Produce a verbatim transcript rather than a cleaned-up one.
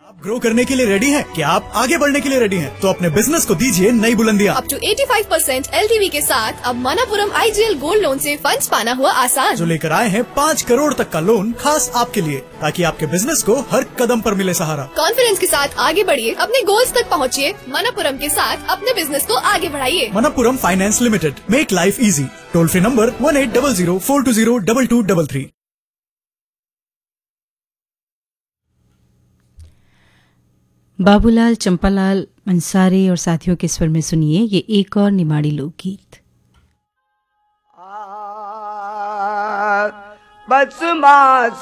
आप ग्रो करने के लिए रेडी हैं? क्या आप आगे बढ़ने के लिए रेडी हैं? तो अपने बिजनेस को दीजिए नई बुलंदियां। अप टू पचासी परसेंट एलटीवी के साथ अब मनापुरम आईजीएल गोल्ड लोन से फंड्स पाना हुआ आसान। जो लेकर आए हैं पाँच करोड़ तक का लोन खास आपके लिए, ताकि आपके बिजनेस को हर कदम पर मिले सहारा। कॉन्फिडेंस के साथ आगे बढ़िए, अपने गोल्स तक पहुँचिए। मनापुरम के साथ अपने बिजनेस को आगे बढ़ाइए। Manappuram finance limited, make life easy. Toll free number one eight double zero four to zero double two double three. Babulal, Champalal Ansari और साथियों के स्वर में सुनिए ये एक और निमाड़ी लोकगीत। बस माँ